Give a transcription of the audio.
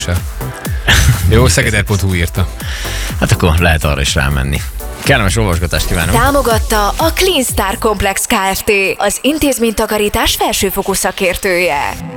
Jó, szegeder.hu írta. Hát akkor lehet arra is rámenni. Kellemes olvasgatást kívánok! Támogatta a Clean Star Complex Kft. Az intézménytakarítás felsőfokú szakértője.